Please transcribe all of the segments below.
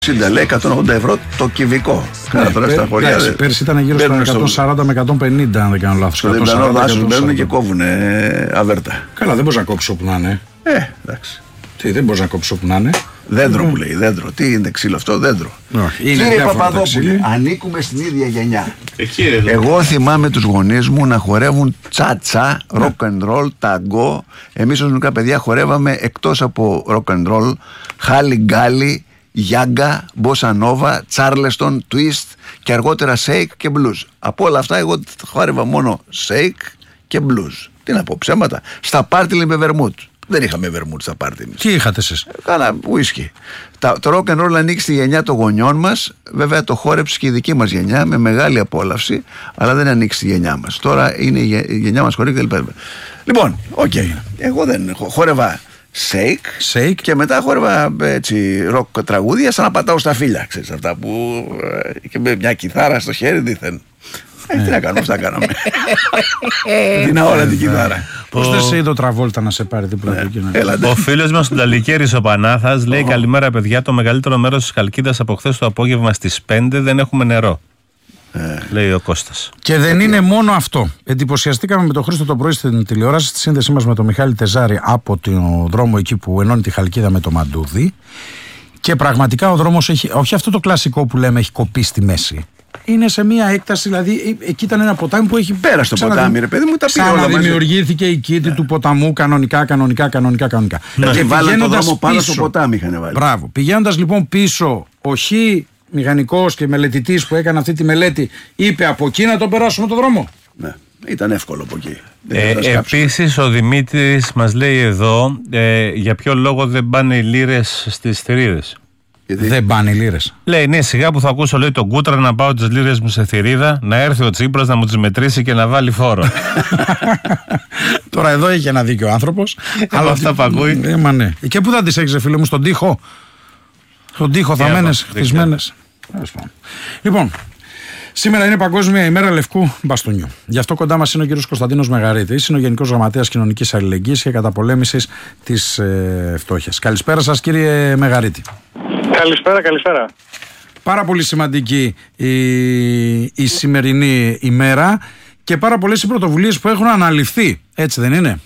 Λέει 180 ευρώ το κυβικό. Τώρα στα χωριά. Πέρσι ήταν γύρω στα 140 με 150, αν δεν κάνω λάθος. Στο διπλανό δάσος μπαίνουν και κόβουν αβέρτα. Καλά, δεν μπορείς να κόψεις όπου να είναι. Εντάξει. Τι, δεν μπορείς να κόψεις όπου να είναι. Δέντρο που λέει, δέντρο. Τι είναι ξύλο αυτό, δέντρο. Κύριε Παπαδόπουλε, ανήκουμε στην ίδια γενιά. Εγώ θυμάμαι τους γονείς μου να χορεύουν τσάτσα, rock and roll, ταγκό. Εμείς ως μικρά παιδιά χορεύαμε εκτός από rock and roll, χάλι γκάλι, γιάγκα, μπόσα νόβα, τσάρλεστον, twist και αργότερα shake και blues. Από όλα αυτά εγώ χόρευα μόνο shake και blues. Τι να πω, ψέματα. Στα πάρτι με βερμούτ. Δεν είχαμε βερμούτ στα πάρτι εμείς. Τι είχατε εσείς? Κάνα ουίσκι. Το rock and roll ανήκει στη γενιά των γονιών μας. Βέβαια το χόρεψε και η δική μας γενιά με μεγάλη απόλαυση, αλλά δεν ανήκει στη γενιά μας. Τώρα είναι η γενιά μας χωρί κλπ. Λοιπόν, εγώ δεν χόρευα shake και μετά χόρευα έτσι rock τραγούδια σαν να πατάω στα φύλλα. Ξέρεις αυτά που. Και με μια κιθάρα στο χέρι δίθεν. Τι να κάνουμε, αυτά κάναμε. Την αόρατη την κιθάρα. Πώς δεν σε είδε ο Τραβόλτα να σε πάρει δίπλα του? Ο φίλος μας του Ταλικέρης ο Πανάθας λέει: καλημέρα, παιδιά. Το μεγαλύτερο μέρος της Χαλκίδας από χθες το απόγευμα στις 5 δεν έχουμε νερό. Λέει ο Κώστας. Και δεν είναι μόνο αυτό. Εντυπωσιαστήκαμε με τον Χρήστο το πρωί στην τηλεόραση, στη σύνδεσή μας με τον Μιχάλη Τεζάρη από τον δρόμο εκεί που ενώνει τη Χαλκίδα με το Μαντούδι. Και πραγματικά ο δρόμος έχει, όχι αυτό το κλασικό που λέμε, έχει κοπεί στη μέση. Είναι σε μια έκταση, δηλαδή εκεί ήταν ένα ποτάμι που έχει πέρα στο ποτάμι, ρε παιδί μου, τα πήρε όλα μαζί. Δημιουργήθηκε η κήτη του ποταμού κανονικά. Και βάλανε το δρόμο πάνω στο ποτάμι, είχαν βάλει. Μπράβο. Πηγαίνοντας λοιπόν πίσω, ο μηχανικός και μελετητής που έκανε αυτή τη μελέτη είπε από εκεί να τον περάσουμε το δρόμο. Ναι, ήταν εύκολο από εκεί. Επίσης ο Δημήτρης μας λέει εδώ για ποιο λόγο δεν πάνε οι λίρες στις θηρίδες. Δεν πάνε οι λίρες. Λέει ναι, σιγά που θα ακούσω, λέει, τον Κούτρα να πάω τις λίρες μου σε θηρίδα, να έρθει ο Τσίπρας να μου τις μετρήσει και να βάλει φόρο. Τώρα εδώ έχει ένα δίκιο ο άνθρωπος. Αλλά αυτά που ακούει. Ναι. Και πού θα τις έχεις, φίλε μου, στον τοίχο? Στον τοίχο θα μένες χτισμένες. Λοιπόν, σήμερα είναι Παγκόσμια ημέρα λευκού μπαστούνιου. Γι' αυτό κοντά μας είναι ο κύριος Κωνσταντίνος Μεγαρίτης, είναι ο Γενικός Γραμματέας Κοινωνικής Αλληλεγγύης και Καταπολέμησης της Φτώχειας. Καλησπέρα σας, κύριε Μεγαρίτη. Καλησπέρα. Πάρα πολύ σημαντική η σημερινή ημέρα και πάρα πολλές οι πρωτοβουλίες που έχουν αναλυφθεί, έτσι δεν είναι?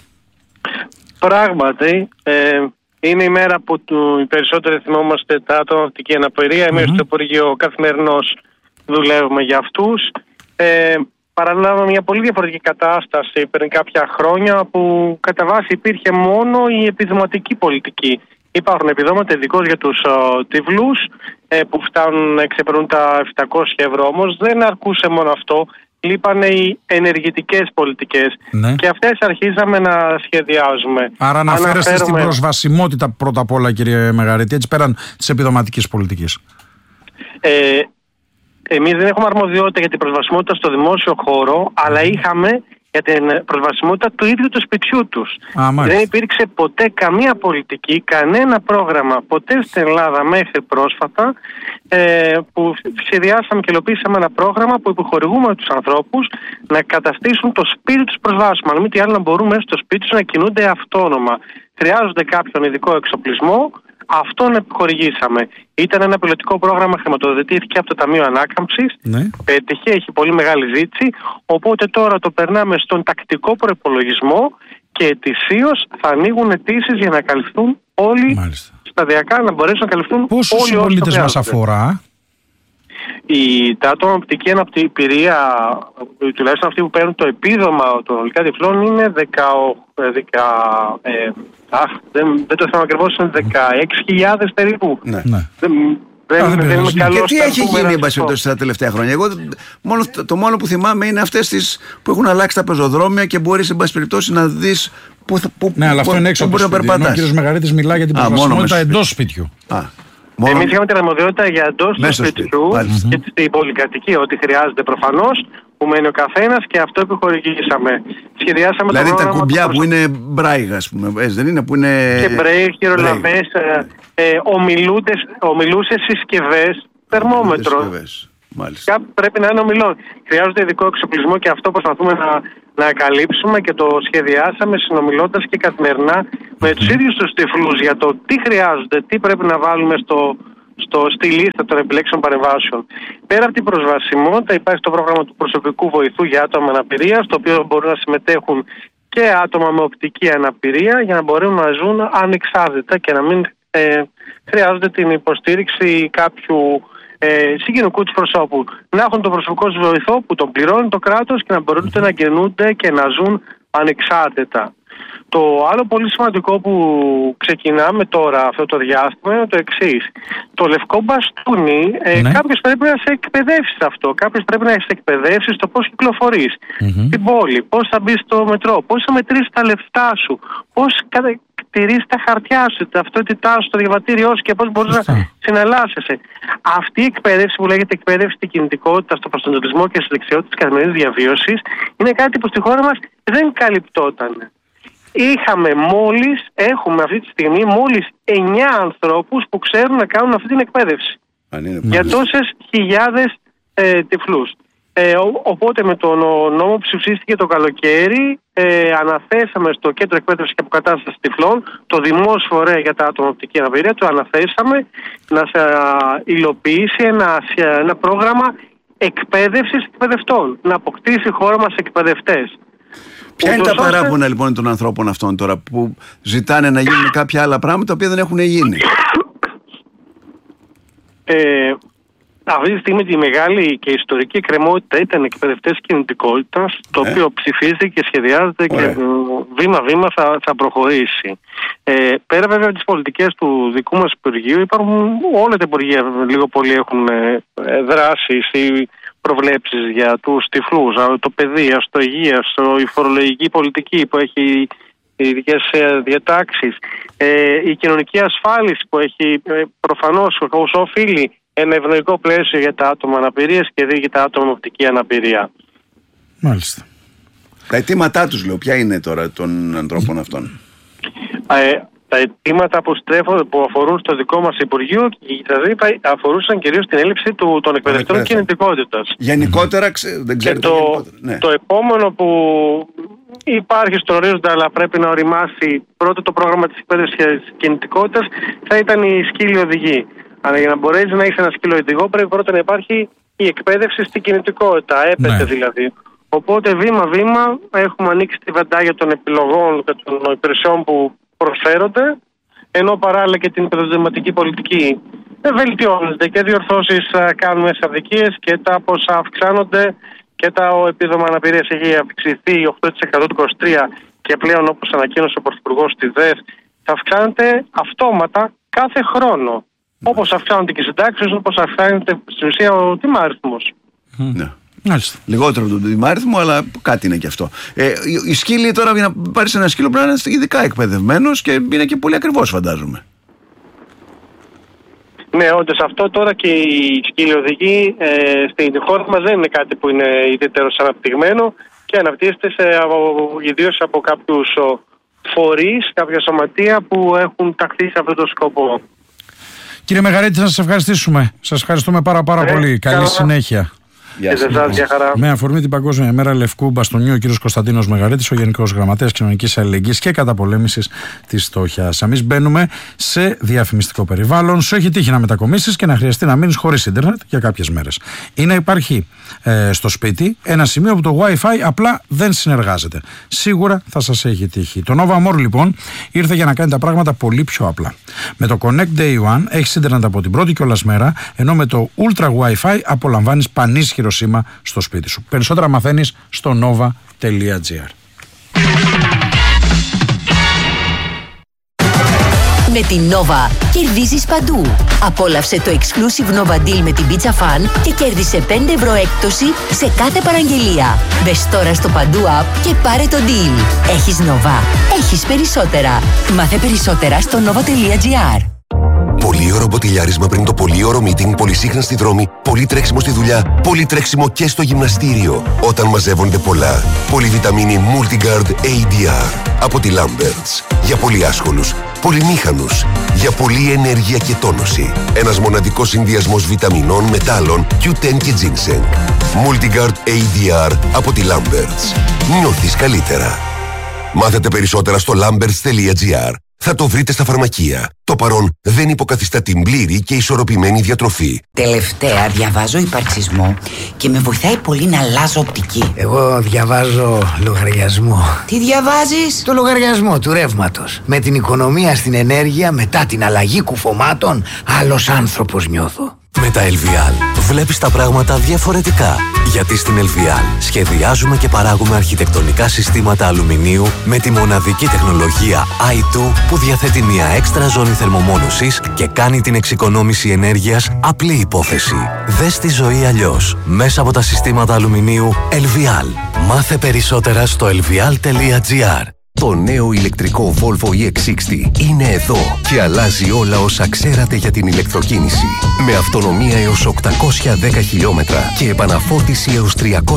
Πράγματι, είναι η μέρα που οι περισσότεροι θυμόμαστε τα άτομα με οπτική αναπηρία. Εμείς στο Υπουργείο καθημερινώς δουλεύουμε για αυτούς. Παραλάβαμε μια πολύ διαφορετική κατάσταση πριν κάποια χρόνια που κατά βάση υπήρχε μόνο η επιδοματική πολιτική. Υπάρχουν επιδόματα ειδικώς για τους τυφλούς που φτάνουν, ξεπερνούν τα 700 ευρώ. Όμως δεν αρκούσε μόνο αυτό. Λείπανε οι ενεργητικές πολιτικές και αυτές αρχίσαμε να σχεδιάζουμε. Άρα αναφέρεστε στην προσβασιμότητα πρώτα απ' όλα, κύριε Μεγαρίτη, έτσι πέραν της επιδοματικής πολιτικής. Εμείς δεν έχουμε αρμοδιότητα για την προσβασιμότητα στο δημόσιο χώρο, αλλά είχαμε για την προσβασιμότητα του ίδιου του σπιτιού τους. Δεν υπήρξε ποτέ καμία πολιτική, κανένα πρόγραμμα, ποτέ στην Ελλάδα μέχρι πρόσφατα, που σχεδιάσαμε και υλοποιήσαμε ένα πρόγραμμα που υποχωρηγούμε τους ανθρώπους να καταστήσουν το σπίτι τους προσβάσιμο. Αν μη τι άλλο, να μπορούν μέσα στο σπίτι τους να κινούνται αυτόνομα. Χρειάζονται κάποιον ειδικό εξοπλισμό. Αυτόν επιχορηγήσαμε. Ήταν ένα πιλωτικό πρόγραμμα, χρηματοδοτήθηκε από το Ταμείο Ανάκαμψης. Πέτυχε, έχει πολύ μεγάλη ζήτηση. Οπότε τώρα το περνάμε στον τακτικό προϋπολογισμό και ετησίως θα ανοίγουν αιτήσεις για να καλυφθούν όλοι. Μάλιστα. Σταδιακά να μπορέσουν να καλυφθούν πόσους όλοι. Πόσους πολίτες μας αφορά? Τα άτομα με οπτική αναπηρία, τουλάχιστον αυτοί που παίρνουν το επίδομα των ολικά τυφλών, είναι δεν το θέλω ακριβώς, είναι 16.000 περίπου. Ναι. Και τι έχει γίνει, εν πάση περιπτώσει, τα τελευταία χρόνια? Εγώ το μόνο που θυμάμαι είναι αυτές τις που έχουν αλλάξει τα πεζοδρόμια και μπορείς, εν πάση περιπτώσει, να δεις πού. Ναι, αλλά αυτό είναι έξω από το σπίτι. Ο κύριος Μεγαρίτης μιλάει για την προσβασιμότητα εντός σπιτιού. Εμείς είχαμε την αρμοδιότητα για εντός του σπιτιού και στην πολυκατοικία, ότι χρειάζεται προφανώς, που μένει ο καθένας, και αυτό επιχορηγήσαμε. Σχεδιάσαμε δηλαδή τα κουμπιά που είναι μπράιγ, ας πούμε, δεν είναι, που είναι. Και μπρέιγ, χειρολαβές, ομιλούσες συσκευές, θερμόμετρο. Μάλιστα. Πρέπει να είναι ομιλών. Χρειάζεται ειδικό εξοπλισμό και αυτό προσπαθούμε να καλύψουμε και το σχεδιάσαμε συνομιλώντας και καθημερινά με τους ίδιους τους τυφλούς για το τι χρειάζονται, τι πρέπει να βάλουμε στη λίστα των επιλέξεων παρεμβάσεων. Πέρα από την προσβασιμότητα, υπάρχει το πρόγραμμα του προσωπικού βοηθού για άτομα με αναπηρία, στο οποίο μπορούν να συμμετέχουν και άτομα με οπτική αναπηρία για να μπορούν να ζουν ανεξάρτητα και να μην χρειάζονται την υποστήριξη κάποιου συγγενικού του προσώπου. Να έχουν τον προσωπικό βοηθό που τον πληρώνει το κράτος και να μπορούν να κινούνται και να ζουν ανεξάρτητα. Το άλλο πολύ σημαντικό που ξεκινάμε τώρα αυτό το διάστημα είναι το εξής. Το λευκό μπαστούνι, κάποιος πρέπει να σε εκπαιδεύσει αυτό. Κάποιος πρέπει να σε εκπαιδεύσει στο πώς κυκλοφορείς στην πόλη, πώς θα μπεις στο μετρό, πώς θα μετρήσεις τα λεφτά σου, πώς τηρείς τα χαρτιά σου, την ταυτότητά σου, το διαβατήριό σου και πώς μπορείς να συναλλάσσεσαι. Αυτή η εκπαίδευση που λέγεται εκπαίδευση στην κινητικότητα, στο προσανατολισμό και στις δεξιότητες της καθημερινής διαβίωσης είναι κάτι που στη χώρα μας δεν καλυπτόταν. Έχουμε αυτή τη στιγμή μόλις 9 ανθρώπους που ξέρουν να κάνουν αυτή την εκπαίδευση. Για τόσες χιλιάδες τυφλούς. Οπότε με τον νόμο που ψηφίστηκε το καλοκαίρι αναθέσαμε στο Κέντρο Εκπαίδευσης και Αποκατάστασης Τυφλών, το δημόσιο φορέα για τα άτομα με οπτική αναπηρία, το αναθέσαμε να υλοποιήσει ένα πρόγραμμα εκπαίδευσης εκπαιδευτών, να αποκτήσει η χώρα μας εκπαιδευτές. Ποια είναι τα παράπονα λοιπόν των ανθρώπων αυτών τώρα που ζητάνε να γίνουν κάποια άλλα πράγματα τα οποία δεν έχουν γίνει? Αυτή τη στιγμή τη μεγάλη και ιστορική εκκρεμότητα ήταν εκπαιδευτές κινητικότητας, το οποίο ψηφίζεται και σχεδιάζεται και βήμα-βήμα θα προχωρήσει. Πέρα βέβαια από τις πολιτικές του δικού μας Υπουργείου, υπάρχουν όλα τα Υπουργεία λίγο πολύ έχουν δράσεις ή προβλέψεις για τους τυφλούς, το παιδεία, στο υγεία, η φορολογική πολιτική που έχει ειδικές διατάξεις, η κοινωνική ασφάλιση που έχει προφανώς ως οφείλει ένα ευνοϊκό πλαίσιο για τα άτομα αναπηρίας και για τα άτομα με οπτική αναπηρία. Μάλιστα. Τα αιτήματά τους, λέω, ποια είναι τώρα των ανθρώπων αυτών? Τα αιτήματα που αφορούν στο δικό μας Υπουργείο αφορούσαν κυρίως την έλλειψη των εκπαιδευτών κινητικότητας. Γενικότερα, δεν ξέρω. Το επόμενο που υπάρχει στον ορίζοντα, αλλά πρέπει να οριμάσει πρώτο το πρόγραμμα της εκπαίδευσης κινητικότητας, θα ήταν η σκύλη οδηγή. Αλλά για να μπορέσει να έχει ένα σκύλο οδηγό, πρέπει πρώτα να υπάρχει η εκπαίδευση στην κινητικότητα, έπεται δηλαδή. Οπότε βήμα-βήμα έχουμε ανοίξει τη βεντάγια των επιλογών και των υπηρεσιών που προσφέρονται, ενώ παράλληλα και την επιδοματική πολιτική βελτιώνεται και διορθώσεις κάνουμε σε αδικίες και τα ποσά αυξάνονται και το επίδομα αναπηρίας έχει αυξηθεί 8% του 23 και πλέον, όπως ανακοίνωσε ο Πρωθυπουργός στη ΔΕΘ, θα αυξάνεται αυτόματα κάθε χρόνο. Όπως αυξάνονται και οι συντάξεις, όπως αυξάνεται στην ουσία ο τιμάριθμος. Ναι. Λιγότερο από τον τιμάριθμο, αλλά κάτι είναι και αυτό. Οι σκύλοι τώρα, για να πάρεις ένα σκύλο, πρέπει να είναι ειδικά εκπαιδευμένος και είναι και πολύ ακριβώς, φαντάζομαι. Ναι, όντως αυτό τώρα και η σκύλοι οδηγοί στην χώρα μας δεν είναι κάτι που είναι ιδιαίτερο αναπτυγμένο και αναπτύσσεται ιδίως από κάποιους φορείς, κάποια σωματεία που έχουν ταχθεί σε αυτόν τον σκοπό. Κύριε Μεγαρίτη, θα σας ευχαριστήσουμε. Σας ευχαριστούμε πάρα πολύ. Καλή συνέχεια. Με αφορμή την Παγκόσμια ημέρα Λευκού Μπαστούνιου, ο κύριος Κωνσταντίνος Μεγαρίτης, ο Γενικός Γραμματέας Κοινωνικής Αλληλεγγύης και Καταπολέμησης της Φτώχειας. Εμείς μπαίνουμε σε διαφημιστικό περιβάλλον. Σου έχει τύχει να μετακομίσεις και να χρειαστεί να μείνεις χωρίς ίντερνετ για κάποιες μέρες. Ή να υπάρχει στο σπίτι ένα σημείο όπου το Wi-Fi απλά δεν συνεργάζεται. Σίγουρα θα σας έχει τύχει. Το Nova More λοιπόν ήρθε για να κάνει τα πράγματα πολύ πιο απλά. Με το Connect Day One έχεις ίντερνετ από την πρώτη κιόλας μέρα, ενώ με το Ultra Wi-Fi απολαμβάνεις πανίσχυρο σήμα στο σπίτι σου. Περισσότερα μαθαίνεις στο nova.gr. Με την Nova κερδίζεις παντού. Απόλαυσε το exclusive Nova Deal με την Pizza Fan και κέρδισε 5 ευρώ έκπτωση σε κάθε παραγγελία. Μπες τώρα στο Παντού App και πάρε το deal. Έχεις Nova. Έχεις περισσότερα. Μάθε περισσότερα στο nova.gr. Πολύωρο μποτιλιάρισμα πριν το πολύωρο meeting, πολυσύχναστη δρόμη, πολύ τρέξιμο στη δουλειά, πολύ τρέξιμο και στο γυμναστήριο. Όταν μαζεύονται πολλά. Πολυβιταμίνη Multigard ADR από τη Lamberts. Για πολύ άσχολους, πολυμήχανους, για πολλή ενέργεια και τόνωση. Ένας μοναδικός συνδυασμός βιταμινών, μετάλλων, Q10 και ginseng. Multigard ADR από τη Lamberts. Νιώθεις καλύτερα. Μάθετε περισσότερα στο lamberts.gr. Θα το βρείτε στα φαρμακεία. Το παρόν δεν υποκαθιστά την πλήρη και ισορροπημένη διατροφή. Τελευταία διαβάζω υπαρξισμό και με βοηθάει πολύ να αλλάζω οπτική. Εγώ διαβάζω λογαριασμό. Τι διαβάζεις? Το λογαριασμό του ρεύματος. Με την οικονομία στην ενέργεια μετά την αλλαγή κουφωμάτων, άλλος άνθρωπος νιώθω. Με τα LVL βλέπεις τα πράγματα διαφορετικά. Γιατί στην LVL σχεδιάζουμε και παράγουμε αρχιτεκτονικά συστήματα αλουμινίου με τη μοναδική τεχνολογία i2 που διαθέτει μια έξτρα ζώνη θερμομόνωσης και κάνει την εξοικονόμηση ενέργειας απλή υπόθεση. Δες τη ζωή αλλιώς μέσα από τα συστήματα αλουμινίου LVL. Μάθε περισσότερα στο lvl.gr. Το νέο ηλεκτρικό Volvo EX60 είναι εδώ και αλλάζει όλα όσα ξέρατε για την ηλεκτροκίνηση. Με αυτονομία έως 810 χιλιόμετρα και επαναφόρτιση έως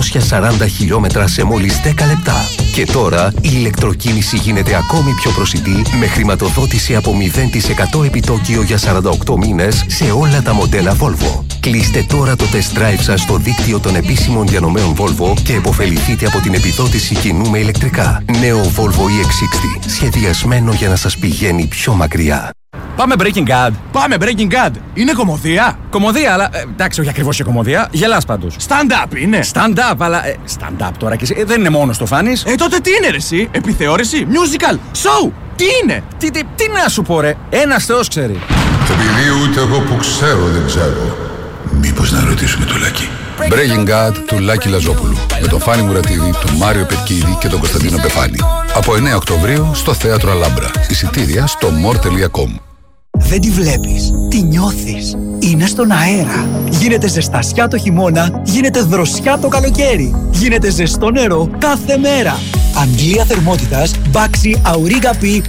340 χιλιόμετρα σε μόλις 10 λεπτά. Και τώρα η ηλεκτροκίνηση γίνεται ακόμη πιο προσιτή με χρηματοδότηση από 0% επιτόκιο για 48 μήνες σε όλα τα μοντέλα Volvo. Κλείστε τώρα το test drive σας στο δίκτυο των επίσημων διανομέων Volvo και επωφεληθείτε από την επιδότηση κοινού με ηλεκτρικά. Νέο Volvo EX60, σχεδιασμένο για να σας πηγαίνει πιο μακριά. Πάμε Breaking Bad. Πάμε Breaking Bad. Είναι κωμωδία. Κωμωδία, αλλά εντάξει, όχι ακριβώς και κωμωδία. Γελάς πάντως. Stand-up είναι. Stand-up, αλλά. Stand-up τώρα και εσύ. Δεν είναι μόνο το φάνης. Τότε τι είναι, ρε, εσύ? Επιθεώρηση, musical, show. Τι είναι? Τι να σου πω, ρε. Ένας Θεός ξέρει. Επειδή ούτε εγώ που ξέρω δεν ξέρω. Μήπως να ρωτήσουμε το Λάκη. Breaking Bad του Λάκη Λαζόπουλου. Με τον Φάνη Μουρατίδη, τον Μάριο Πετκίδη και τον Κωνσταντίνο Πεφάνη. Από 9 Οκτωβρίου στο Θέατρο Αλάμπρα. Εισιτήρια στο more.com. Δεν τη βλέπεις, τη νιώθεις. Είναι στον αέρα. Γίνεται ζεστασιά το χειμώνα, γίνεται δροσιά το καλοκαίρι. Γίνεται ζεστό νερό κάθε μέρα. Αντλία θερμότητας Baxi Auriga P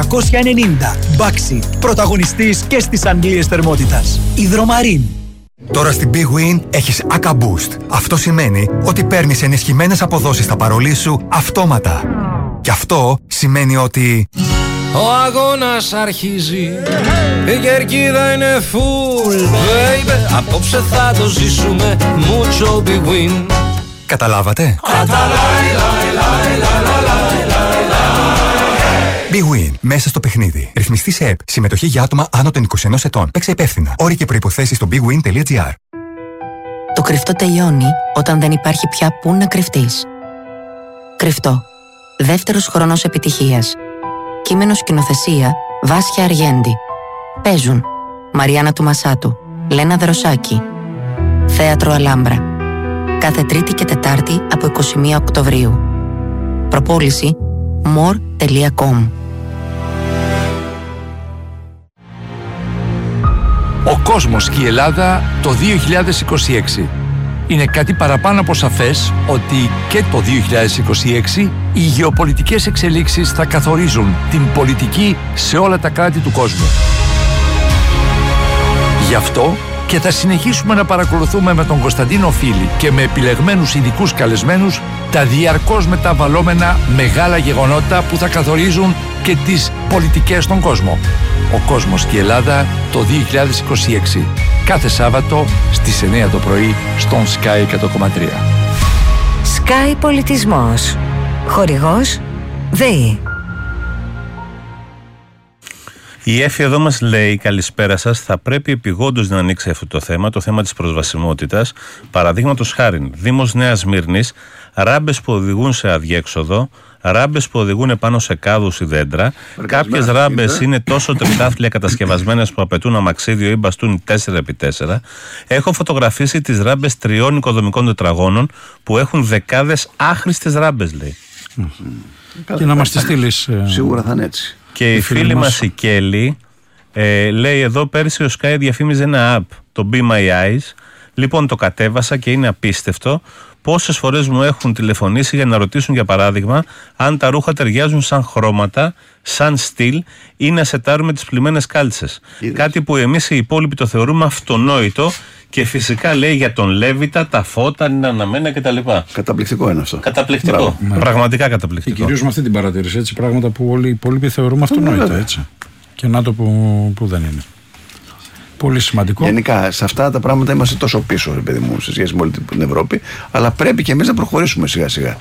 R290. Baxi, πρωταγωνιστής και στις αντλίες θερμότητας. Υδρομαρίν. Τώρα στην Big Win έχεις ACA Boost. Αυτό σημαίνει ότι παίρνεις ενισχυμένες αποδόσεις στα παρολί σου αυτόματα. Και αυτό σημαίνει ότι... Ο αγώνας αρχίζει, η κερκίδα είναι full, baby. Απόψε θα το ζήσουμε, mucho Big Win. Καταλάβατε? Big Win, μέσα στο παιχνίδι. Ρυθμιστή σε ΕΠ. Συμμετοχή για άτομα άνω των 21 ετών. Παίξε υπεύθυνα. Όροι και προϋποθέσεις στο bigwin.gr. Το κρυφτό τελειώνει όταν δεν υπάρχει πια πού να κρυφτείς. Κρυφτό. Δεύτερος χρόνος επιτυχίας. Κείμενο σκηνοθεσία Βάσια Αργέντη. Παίζουν Μαριάννα Τουμασάτου, Λένα Δροσάκη. Θέατρο Αλάμπρα. Κάθε Τρίτη και Τετάρτη από 21 Οκτωβρίου. Προπόληση more.com. Ο κόσμος και η Ελλάδα το 2026. Είναι κάτι παραπάνω από σαφές ότι και το 2026 οι γεωπολιτικές εξελίξεις θα καθορίζουν την πολιτική σε όλα τα κράτη του κόσμου. Γι' αυτό και θα συνεχίσουμε να παρακολουθούμε με τον Κωνσταντίνο Φίλη και με επιλεγμένους ειδικούς καλεσμένους τα διαρκώς μεταβαλλόμενα μεγάλα γεγονότα που θα καθορίζουν και τις πολιτικές στον κόσμο. Ο κόσμος και η Ελλάδα το 2026. Κάθε Σάββατο στις 9 το πρωί στον Sky 100,3. Sky Πολιτισμός. Χορηγός ΔΕΗ. Η Έφη εδώ μας λέει: καλησπέρα σας. Θα πρέπει επειγόντως να ανοίξει αυτό το θέμα της προσβασιμότητας. Παραδείγματος χάριν, Δήμος Νέας Σμύρνης, ράμπες που οδηγούν σε αδιέξοδο, ράμπες που οδηγούν επάνω σε κάδους ή δέντρα. Κάποιες ράμπες είναι τόσο τριπτάθλια κατασκευασμένες που απαιτούν αμαξίδιο ή μπαστούνι 4x4. Έχω φωτογραφίσει τις ράμπες 3 οικοδομικών τετραγώνων που έχουν δεκάδες άχρηστες ράμπες, λέει. Και να μας τις στείλεις. Σίγουρα θα είναι έτσι. Και η φίλη μας η Κέλλη λέει εδώ: πέρσι ο Sky διαφήμιζε ένα app, το Be My Eyes. Λοιπόν, το κατέβασα και είναι απίστευτο. Πόσες φορές μου έχουν τηλεφωνήσει για να ρωτήσουν, για παράδειγμα, αν τα ρούχα ταιριάζουν σαν χρώματα, σαν στυλ ή να σετάρουμε τις πλημμένες κάλτσες. Κάτι που εμείς οι υπόλοιποι το θεωρούμε αυτονόητο και φυσικά λέει για τον Λέβητα, τα φώτα είναι αναμένα κτλ. Καταπληκτικό είναι αυτό. Καταπληκτικό. Πραγματικά καταπληκτικό. Και κυρίως με αυτή την παρατήρηση, έτσι, πράγματα που όλοι οι υπόλοιποι θεωρούμε αυτονόητα. Έτσι. Και να το που δεν είναι. Πολύ σημαντικό. Γενικά, σε αυτά τα πράγματα είμαστε τόσο πίσω, παιδί μου, σε σχέση με όλη την Ευρώπη, αλλά πρέπει και εμείς να προχωρήσουμε σιγά-σιγά.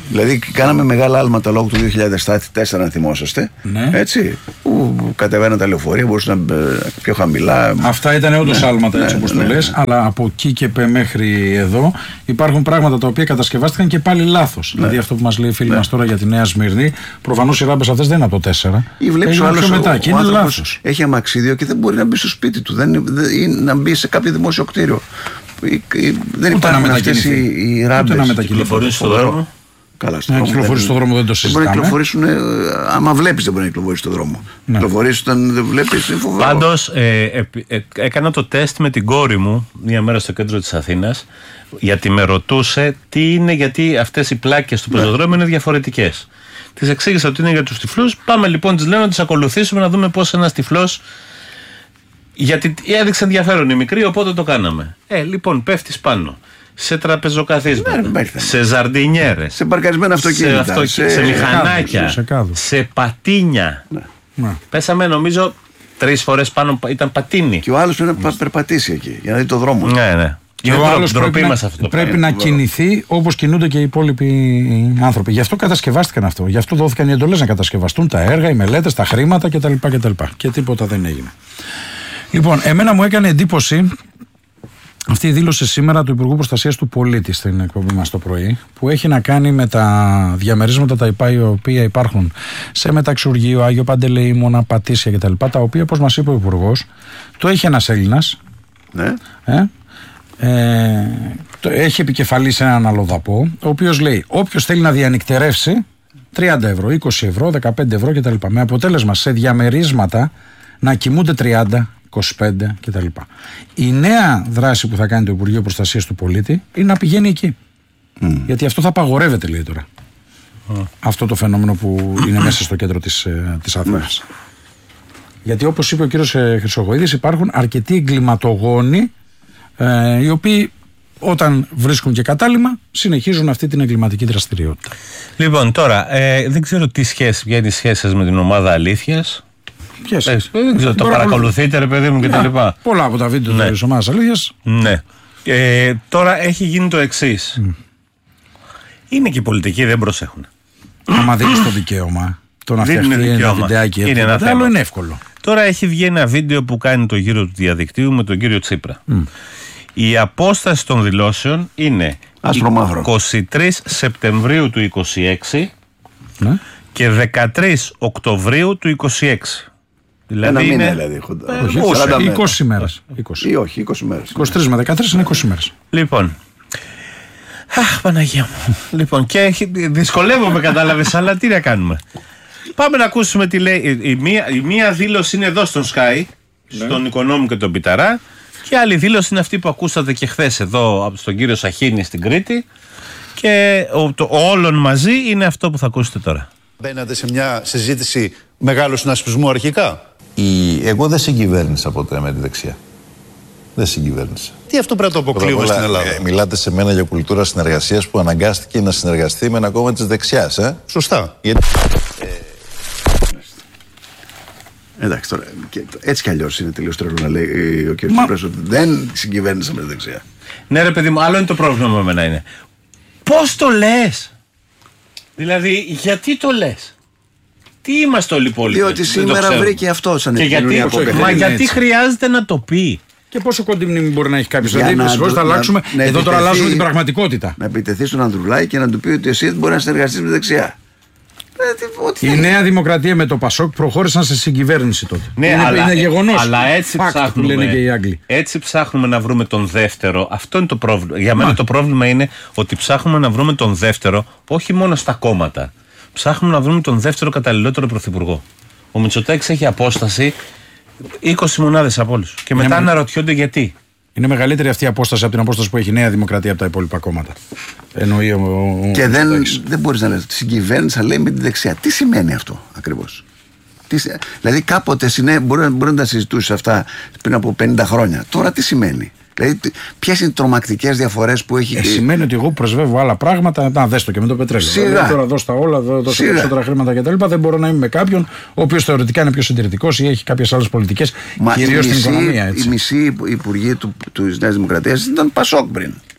Δηλαδή, κάναμε μεγάλα άλματα λόγω του 2004, αν θυμόσαστε. Ναι. Έτσι. Που κατεβαίναν τα λεωφορεία, μπορούσαν να πιο χαμηλά. Αυτά ήταν όντως άλματα, έτσι όπως το λες. Αλλά από εκεί και μέχρι εδώ υπάρχουν πράγματα τα οποία κατασκευάστηκαν και πάλι λάθος. Δηλαδή, αυτό που μας λέει η φίλη μας τώρα για τη Νέα Σμύρνη, προφανώς οι ράμπες αυτές δεν είναι από το 4. Ή βλέπεις ο άλλος μετά και είναι λάθος. Έχει αμαξίδιο και δεν μπορεί να μπει στο σπίτι του, ή να μπει σε κάποιο δημόσιο κτίριο. Δεν υπάρχουν αυτές οι ράμπες. Να κυκλοφορήσει στον δρόμο. Καλά, να κυκλοφορήσει στον δρόμο δεν το συζητάμε. Μπορεί να κυκλοφορήσουν, άμα βλέπεις δεν μπορεί να κυκλοφορήσει στον δρόμο. Κυκλοφορήσει όταν δεν βλέπεις, είναι φοβερό. Πάντως, έκανα το τεστ με την κόρη μου μια μέρα στο κέντρο της Αθήνας, γιατί με ρωτούσε τι είναι, γιατί αυτές οι πλάκες του πεζοδρόμιου είναι διαφορετικές. Της εξήγησα ότι είναι για τους τυφλούς. Πάμε λοιπόν, της λέω να τις ακολουθήσουμε να δούμε πώς ένας τυφλός. Γιατί έδειξε ενδιαφέρον η μικρή, οπότε το κάναμε. Λοιπόν, πέφτεις πάνω. Σε τραπεζοκαθίσματα, σε ζαρντινιέρες, σε παρκαρισμένα αυτοκίνητα, σε μηχανάκια, σε πατίνια. Πέσαμε νομίζω 3 φορές πάνω, ήταν πατίνι. Και ο άλλος πρέπει να περπατήσει εκεί για να δει το δρόμο. Ναι. Και ο άλλος πρέπει να κινηθεί όπως κινούνται και οι υπόλοιποι άνθρωποι. Γι' αυτό κατασκευάστηκαν αυτό. Γι' αυτό δόθηκαν οι εντολές να κατασκευαστούν τα έργα, οι μελέτες, τα χρήματα κτλ. Και τίποτα δεν έγινε. Λοιπόν, εμένα μου έκανε εντύπωση αυτή η δήλωση σήμερα του Υπουργού Προστασίας του Πολίτη στην εκπομπή μας το πρωί, που έχει να κάνει με τα διαμερίσματα τα οποία υπάρχουν σε Μεταξουργείο, Άγιο Παντελεήμονα, Πατήσια κτλ. Τα οποία, όπως μας είπε ο Υπουργός, το έχει ένας Έλληνας. Ναι. Έχει επικεφαλής έναν αλλοδαπό, ο οποίος λέει: όποιος θέλει να διανυκτερεύσει 30 ευρώ, 20 ευρώ, 15 ευρώ κτλ. Με αποτέλεσμα σε διαμερίσματα να κοιμούνται 30, 25 κτλ. Η νέα δράση που θα κάνει το Υπουργείο Προστασίας του Πολίτη είναι να πηγαίνει εκεί. Γιατί αυτό θα απαγορεύεται, λέει τώρα. Αυτό το φαινόμενο που είναι μέσα στο κέντρο της Αθήνας. Γιατί όπως είπε ο κύριος Χρυσοχοΐδης, υπάρχουν αρκετοί εγκληματογόνοι οι οποίοι όταν βρίσκουν και κατάλημα συνεχίζουν αυτή την εγκληματική δραστηριότητα. Λοιπόν, τώρα δεν ξέρω ποια είναι η σχέση σας με την ομάδα Αλήθειας. Δεν ξέρω, το παρακολουθείτε ρε παιδί μου και τα λοιπά. Πολλά από τα βίντεο της ομάδας Αλήθειας. Ναι. Τώρα έχει γίνει το εξής. Είναι και οι πολιτικοί, δεν προσέχουν. Άμα δίνεις το δικαίωμα, το να φτιαχτεί ένα βιντεάκι είναι ένα θέμα. Άλλο είναι εύκολο. Τώρα έχει βγει ένα βίντεο που κάνει το γύρο του διαδικτύου με τον κύριο Τσίπρα. Η απόσταση των δηλώσεων είναι 23 Σεπτεμβρίου του 26 και 13 Οκτωβρίου του 26. Δηλαδή είναι... δηλαδή, 20 μέρες. Ή όχι, 20 μέρες. 23 με 13 είναι 20 μέρες. Λοιπόν, αχ Παναγία μου. Λοιπόν, και δυσκολεύομαι, κατάλαβες, αλλά τι να κάνουμε. Πάμε να ακούσουμε τι λέει. Η μία δήλωση είναι εδώ στον Sky, στον Οικονόμου και τον Πιταρά, και άλλη δήλωση είναι αυτή που ακούσατε και χθες εδώ από τον κύριο Σαχίνη στην Κρήτη, και το όλων μαζί είναι αυτό που θα ακούσετε τώρα. Μπαίνατε σε μια συζήτηση μεγάλου συνασπισμού αρχικά. Εγώ δεν συγκυβέρνησα ποτέ με τη δεξιά. Δεν συγκυβέρνησα. Τι αυτό πρέπει να το αποκλείουμε στην Ελλάδα. Μιλάτε σε μένα για κουλτούρα συνεργασίας που αναγκάστηκε να συνεργαστεί με ένα κόμμα της δεξιάς. Σωστά. Εντάξει τώρα, έτσι κι αλλιώς είναι τελείως τρελό να λέει ο κ. Τσίπρας ότι δεν συγκυβέρνησα με τη δεξιά. Ναι ρε παιδί μου, άλλο είναι το πρόβλημα με εμένα είναι. Πώς το λες? Δηλαδή, γιατί το λες? Τι είμαστε όλοι υπόλοιποι? Διότι σήμερα βρήκε αυτό σαν επικοινωνιακό παιχνίδι. Μα γιατί χρειάζεται να το πει? Και πόσο κοντή μνήμη μπορεί να έχει κάποιος? Δηλαδή, θα αλλάξουμε. Εδώ τώρα αλλάζουμε την πραγματικότητα. Να επιτεθεί στον Ανδρουλάκη και να του πει ότι εσύ δεν μπορεί να συνεργαστείς με τη δεξιά. Η Νέα Δημοκρατία με το Πασόκ προχώρησαν σε συγκυβέρνηση τότε. Ναι, είναι γεγονός. Αλλά έτσι ψάχνουμε, λένε και οι Άγγλοι. Έτσι ψάχνουμε να βρούμε τον δεύτερο. Αυτό είναι το πρόβλημα. Για μένα το πρόβλημα είναι ότι ψάχνουμε να βρούμε τον δεύτερο, όχι μόνο στα κόμματα. Ψάχνουμε να βρούμε τον δεύτερο καταλληλότερο πρωθυπουργό. Ο Μητσοτάκης έχει απόσταση 20 μονάδες από όλους. Και μετά αναρωτιόνται γιατί. Είναι μεγαλύτερη αυτή η απόσταση από την απόσταση που έχει η Νέα Δημοκρατία από τα υπόλοιπα κόμματα. Εννοεί και δεν μπορείς να λες ότι συγκυβέρνησα, λέει, με τη δεξιά. Τι σημαίνει αυτό ακριβώς? Δηλαδή κάποτε μπορεί να τα συζητήσεις αυτά πριν από 50 χρόνια. Τώρα τι σημαίνει? Δηλαδή, ποιες είναι οι τρομακτικές διαφορές που έχει? Σημαίνει ότι εγώ που πρεσβεύω άλλα πράγματα, να δες το και με το πετρέλαιο. Δηλαδή, τώρα δώσ' τα όλα, δώσ' περισσότερα χρήματα κτλ. Δεν μπορώ να είμαι με κάποιον ο οποίος θεωρητικά είναι πιο συντηρητικός ή έχει κάποιες άλλες πολιτικές, κυρίως στην οικονομία. Έτσι. Οι μισοί υπουργοί της Νέας Δημοκρατίας ήταν Πασόκ πριν. Ναι,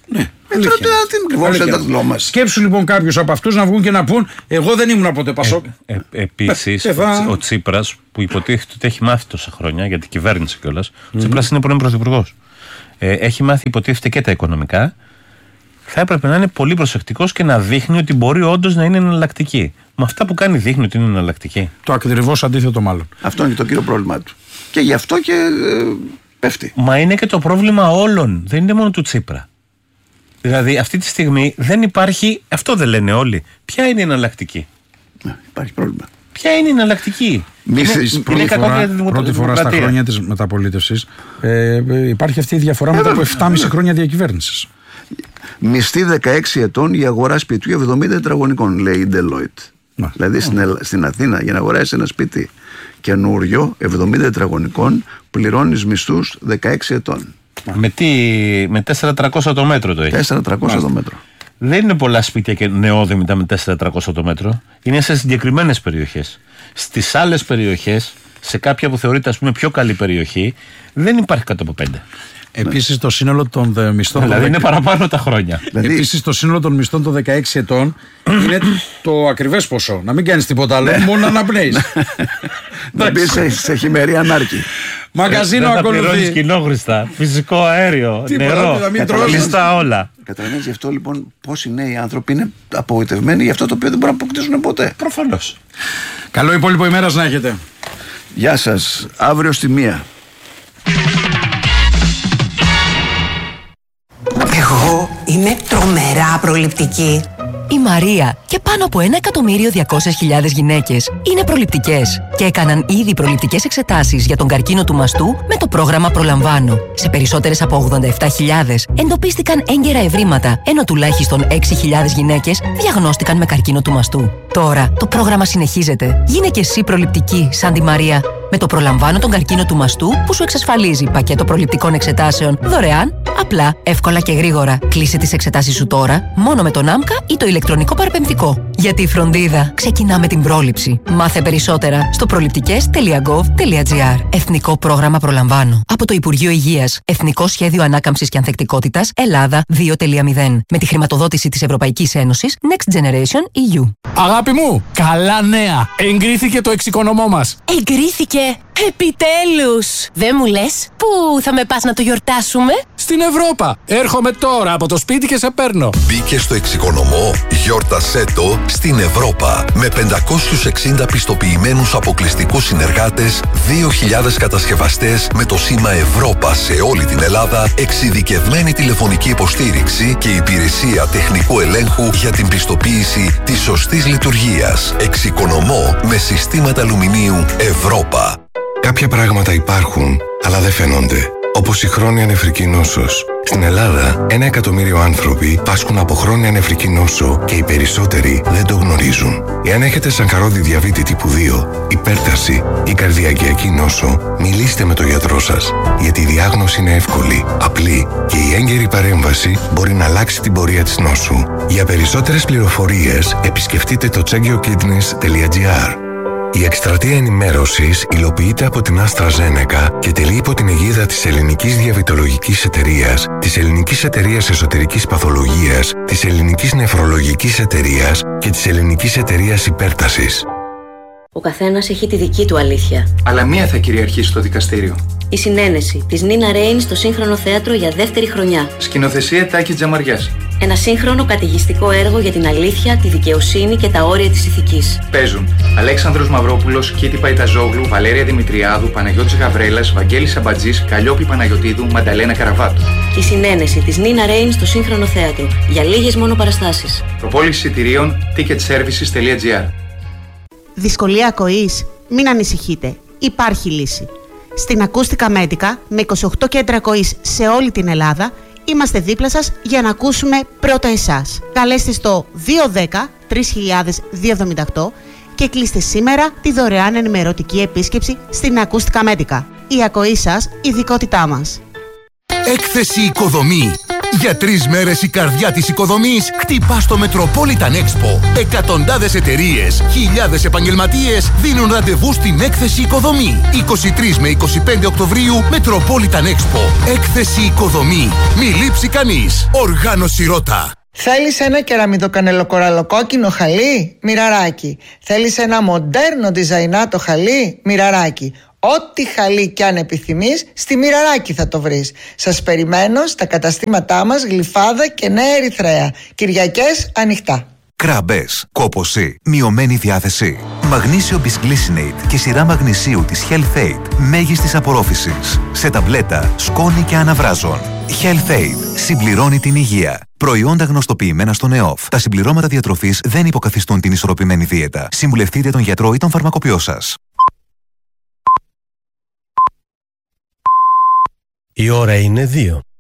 Σκέψου λοιπόν κάποιους από αυτούς να βγουν και να πούν εγώ δεν ήμουν ποτέ Πασόκ. Επίσης ο Τσίπρας που υποτίθεται ότι έχει μάθει τόσα χρόνια για την κυβέρνηση κιόλας. Ο Τσίπρας είναι πρώην πρωθυπουργός. Έχει μάθει υποτίθεται και τα οικονομικά. Θα έπρεπε να είναι πολύ προσεκτικός και να δείχνει ότι μπορεί όντως να είναι εναλλακτική. Με αυτά που κάνει δείχνει ότι είναι εναλλακτική. Το ακριβώς αντίθετο μάλλον. Αυτό είναι και το κύριο πρόβλημά του. Και γι' αυτό και πέφτει. Μα είναι και το πρόβλημα όλων. Δεν είναι μόνο του Τσίπρα. Δηλαδή αυτή τη στιγμή δεν υπάρχει. Αυτό δεν λένε όλοι. Ποια είναι η εναλλακτική? Υπάρχει πρόβλημα. Ποια είναι η εναλλακτική? Πρώτη φορά στα χρόνια της μεταπολίτευσης υπάρχει αυτή η διαφορά μετά από 7,5 χρόνια διακυβέρνησης. Μισθή 16 ετών για αγορά σπιτιού 70 τετραγωνικών, λέει η Deloitte. Δηλαδή στην Αθήνα για να αγοράσεις ένα σπίτι καινούριο 70 τετραγωνικών πληρώνεις μισθούς 16 ετών. Με 4.300 το μέτρο το έχει. 4.300 το μέτρο. Δεν είναι πολλά σπίτια και νεόδημητα με 4.300 το μέτρο. Είναι σε συγκεκριμένες περιοχές. Στις άλλες περιοχές, σε κάποια που θεωρείται ας πούμε πιο καλή περιοχή, δεν υπάρχει κάτω από 5. Επίσης το σύνολο των μισθών. Δηλαδή είναι παραπάνω τα χρόνια. Επίσης το σύνολο των μισθών των 16 ετών είναι το ακριβές ποσό. Να μην κάνεις τίποτα άλλο, μόνο να αναπνέεις. Να μπεις σε χειμερή ανάρκη. Μαγκαζίνο ακολουθεί. Να πληρώνεις κοινόχρηστα, φυσικό αέριο, νερό, κλειστά όλα. Καταλαβαίνεις γι' αυτό λοιπόν πόσοι νέοι άνθρωποι είναι απογοητευμένοι για αυτό το οποίο δεν μπορούν να αποκτήσουν ποτέ. Προφανώς. Καλό υπόλοιπο ημέρας να έχετε. Γεια σας. Αύριο στη 1. Εγώ είμαι τρομερά προληπτική. Η Μαρία και πάνω από 1.200.000 γυναίκες είναι προληπτικές και έκαναν ήδη προληπτικές εξετάσεις για τον καρκίνο του μαστού με το πρόγραμμα Προλαμβάνω. Σε περισσότερες από 87.000 εντοπίστηκαν έγκαιρα ευρήματα, ενώ τουλάχιστον 6.000 γυναίκες διαγνώστηκαν με καρκίνο του μαστού. Τώρα το πρόγραμμα συνεχίζεται. Γίνε και εσύ προληπτική σαν τη Μαρία. Με το Προλαμβάνω τον καρκίνο του μαστού που σου εξασφαλίζει πακέτο προληπτικών εξετάσεων δωρεάν, απλά, εύκολα και γρήγορα. Κλείσε τις εξετάσεις σου τώρα μόνο με τον ΆΜΚΑ ή το ηλεκτρονικό παραπεμβικό. Γιατί η φροντίδα ξεκινά με την πρόληψη. Μάθε περισσότερα στο προληπτικές.gov.gr. Εθνικό πρόγραμμα Προλαμβάνω. Από το Υπουργείο Υγείας. Εθνικό Σχέδιο Ανάκαμψης και Ανθεκτικότητας Ελλάδα 2.0. Με τη χρηματοδότηση της Ευρωπαϊκής Ένωσης Next Generation EU. Αγάπη μου, καλά νέα! Εγκρίθηκε το εξοικονομώ μας. Εγκρίθηκε! Επιτέλους! Δεν μου λες, πού θα με πας να το γιορτάσουμε? Στην Ευρώπα! Έρχομαι τώρα από το σπίτι και σε παίρνω. Μπήκε στο εξοικονομώ, γιόρτασέ το στην Ευρώπα. Με 560 πιστοποιημένους αποκλειστικούς συνεργάτες, 2.000 κατασκευαστές με το σήμα Ευρώπα σε όλη την Ελλάδα, εξειδικευμένη τηλεφωνική υποστήριξη και υπηρεσία τεχνικού ελέγχου για την πιστοποίηση της σωστής λειτουργίας. Εξοικονομώ με συστήματα αλουμινίου Ευρώπα. Κάποια πράγματα υπάρχουν, αλλά δεν φαίνονται. Όπως η χρόνια νεφρική νόσος. Στην Ελλάδα, 1 εκατομμύριο άνθρωποι πάσχουν από χρόνια νεφρική νόσο και οι περισσότεροι δεν το γνωρίζουν. Εάν έχετε σακχαρώδη διαβήτη τύπου 2, υπέρταση ή καρδιακιακή νόσο, μιλήστε με τον γιατρό σας. Γιατί η διάγνωση είναι εύκολη, απλή και η έγκαιρη παρέμβαση μπορεί να αλλάξει την πορεία της νόσου. Για περισσότερες πληροφορίες, επισκεφτείτε το checkyourkidneys.gr. Η εκστρατεία ενημέρωσης υλοποιείται από την AstraZeneca και τελεί υπό την αιγίδα της Ελληνικής Διαβητολογικής Εταιρείας, της Ελληνικής Εταιρείας Εσωτερικής Παθολογίας, της Ελληνικής Νεφρολογικής Εταιρείας και της Ελληνικής Εταιρείας Υπέρτασης. Ο καθένας έχει τη δική του αλήθεια. Αλλά μία θα κυριαρχήσει στο δικαστήριο. Η συνένεση της Νίνα Ρέιν στο Σύγχρονο Θέατρο για δεύτερη χρονιά. Σκηνοθεσία Τάκη Τζαμαριάς. Ένα σύγχρονο καταιγιστικό έργο για την αλήθεια, τη δικαιοσύνη και τα όρια της ηθικής. Παίζουν Αλέξανδρος Μαυρόπουλος, Κίτη Παϊταζόγλου, Βαλέρια Δημητριάδου, Παναγιώτης Γαβρέλας, Βαγγέλης Αμπατζής, Καλλιόπη Παναγιωτίδου, Μανταλένα Καραβάτου. Η συνένεση της Νίνα Ρέιν στο Σύγχρονο Θέατρο για λίγες μόνο παραστάσεις. Προπόληση εισιτηρίων ticketservices.gr. Δυσκολία ακοής? Μην ανησυχείτε. Υπάρχει λύση. Στην Ακούστικα Μέτικα, με 28 κέντρα ακοής σε όλη την Ελλάδα, είμαστε δίπλα σας για να ακούσουμε πρώτα εσάς. Καλέστε στο 210-3000-278 και κλείστε σήμερα τη δωρεάν ενημερωτική επίσκεψη στην Ακούστικα Μέτικα. Η ακοή σας, ειδικότητά μας. Έκθεση Οικοδομή. Για 3 μέρες η καρδιά της οικοδομής χτυπά στο Metropolitan Expo. Εκατοντάδες εταιρείες, χιλιάδες επαγγελματίες δίνουν ραντεβού στην έκθεση Οικοδομή. 23 με 25 Οκτωβρίου Metropolitan Expo. Έκθεση Οικοδομή. Μη λείψει κανείς. Οργάνωση Ρώτα. Θέλεις ένα κεραμιδοκανελοκοραλοκόκκινο χαλί? Μοιραράκι. Θέλεις ένα μοντέρνο διζαϊνάτο χαλί? Μοιραράκι. Ό,τι χαλί κι αν επιθυμείς, στη Μοιραράκι θα το βρεις. Σας περιμένω στα καταστήματά μας Γλυφάδα και Νέα Ερυθρέα. Κυριακές ανοιχτά. Κράμπες, κόπωση, μειωμένη διάθεση. Μαγνήσιο Bisglycinate και σειρά μαγνησίου της Health Aid μέγιστης απορρόφησης. Σε ταμπλέτα, σκόνη και αναβράζων. Health Aid συμπληρώνει την υγεία. Προϊόντα γνωστοποιημένα στον ΕΟΦ. Τα συμπληρώματα διατροφής δεν υποκαθιστούν την ισορροπημένη δίαιτα. Συμβουλευτείτε τον γιατρό ή τον φαρμακοποιό σας. Η ώρα είναι 2.